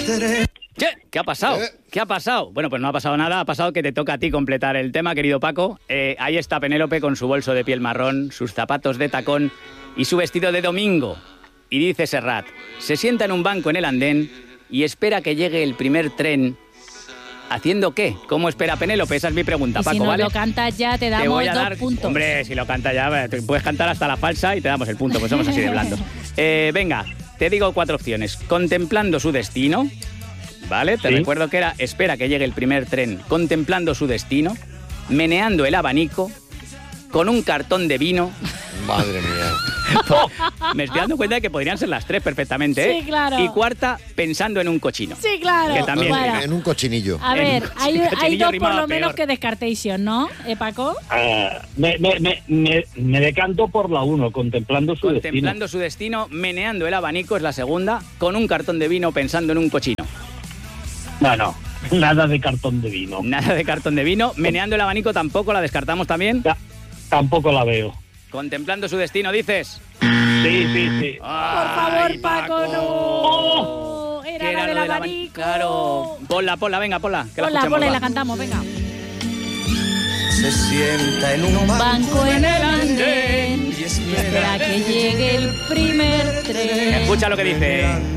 ¿Qué ha pasado? ¿Qué ha pasado? Bueno, pues no ha pasado nada, ha pasado que te toca a ti completar el tema, querido Paco. Ahí está Penélope con su bolso de piel marrón, sus zapatos de tacón y su vestido de domingo. Y dice Serrat, se sienta en un banco en el andén y espera que llegue el primer tren. ¿Haciendo qué? ¿Cómo espera Penélope? Esa es mi pregunta, Paco, si no ¿vale? lo cantas ya, te damos voy a 2 dar, puntos. Hombre, si lo cantas ya, te puedes cantar hasta la falsa y te damos el punto, pues somos así de blandos. Venga, te digo 4 opciones. Contemplando su destino, ¿vale? Te recuerdo que era espera que llegue el primer tren, contemplando su destino, meneando el abanico, con un cartón de vino. Madre mía. Me estoy dando cuenta de que podrían ser las 3 perfectamente, ¿eh? Sí, claro. Y cuarta, pensando en un cochino. Sí, claro. Que también Bueno, En un cochinillo. a ver, hay 2 por rimaba lo menos peor. que descartation, ¿no, Paco? Me decanto por la 1, contemplando su Contemplando su destino, meneando el abanico es la segunda, con un cartón de vino pensando en un cochino. destino. No, nada de cartón de vino. Nada de cartón de vino. Meneando el abanico tampoco, la descartamos también. Tampoco la veo. Contemplando su destino, dices. Sí. Por favor, Paco, no. Era la del abanico. Claro. Ponla, venga, ponla. Que la Ponla escuchemos, y va. la cantamos, venga. Se sienta en un Banco en el andén y espera que llegue el primer tren. Escucha lo que dice.